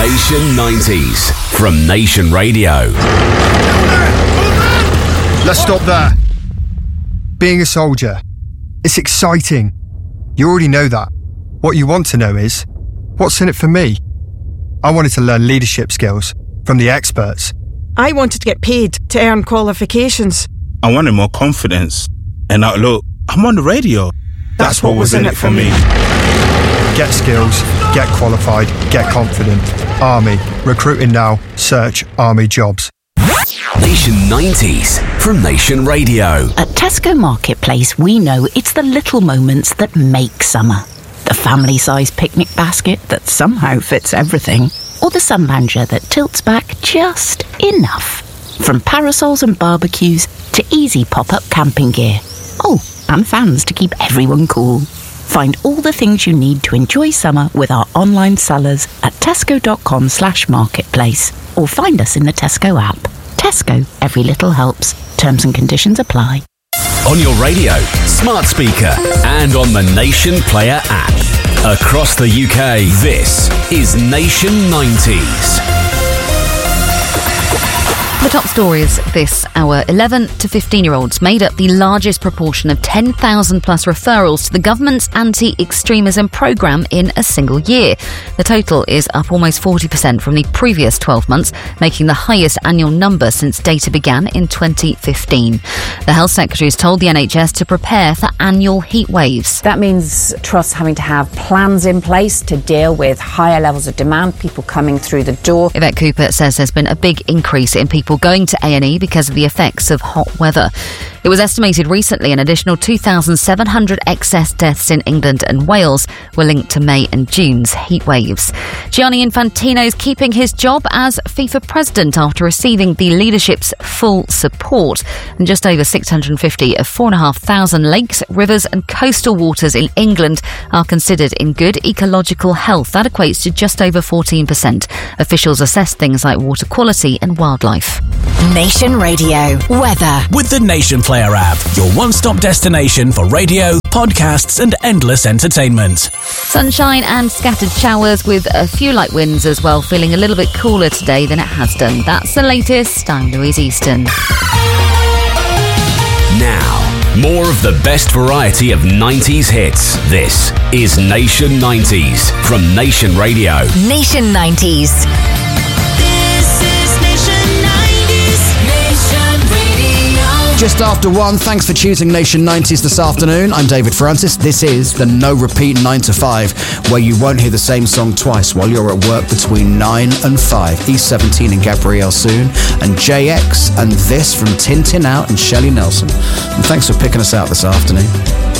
Nation 90s from Nation Radio. Let's stop there. Being a soldier, it's exciting. You already know that. What you want to know is, what's in it for me? I wanted to learn leadership skills from the experts. I wanted to get paid to earn qualifications. I wanted more confidence. And now look, I'm on the radio. That's what was in it for me. Get skills, get qualified, get confident. Army. Recruiting now. Search Army jobs. Nation 90s from Nation Radio. At Tesco Marketplace, we know it's the little moments that make summer. The family-sized picnic basket that somehow fits everything. Or the sun lounger that tilts back just enough. From parasols and barbecues to easy pop-up camping gear. Oh, and fans to keep everyone cool. Find all the things you need to enjoy summer with our online sellers at tesco.com/marketplace. Or find us in the Tesco app. Tesco, every little helps. Terms and conditions apply. On your radio, smart speaker, and on the Nation Player app. Across the UK, this is Nation 90s. The top stories this hour. 11 to 15-year-olds made up the largest proportion of 10,000 plus referrals to the government's anti-extremism programme in a single year. The total is up almost 40% from the previous 12 months, making the highest annual number since data began in 2015. The Health Secretary has told the NHS to prepare for annual heat waves. That means trusts having to have plans in place to deal with higher levels of demand, people coming through the door. Yvette Cooper says there's been a big increase in people going to A&E because of the effects of hot weather. It was estimated recently an additional 2,700 excess deaths in England and Wales were linked to May and June's heat waves. Gianni Infantino's keeping his job as FIFA president after receiving the leadership's full support. And just over 650 of 4,500 lakes, rivers and coastal waters in England are considered in good ecological health. That equates to just over 14%. Officials assess things like water quality and wildlife. Nation Radio. Weather. With the Nation Player app, your one-stop destination for radio, podcasts and endless entertainment. Sunshine and scattered showers with a few light winds as well, feeling a little bit cooler today than it has done. That's the latest. I'm Louise Easton. Now, more of the best variety of 90s hits. This is Nation 90s from Nation Radio. Nation 90s. Just after 1, thanks for choosing Nation 90s this afternoon. I'm David Francis. This is the No Repeat 9 to 5, where you won't hear the same song twice while you're at work between 9 and 5. E17 and Gabrielle Soon, and JX, and this from Tintin Out and Shelley Nelson. And thanks for picking us out this afternoon.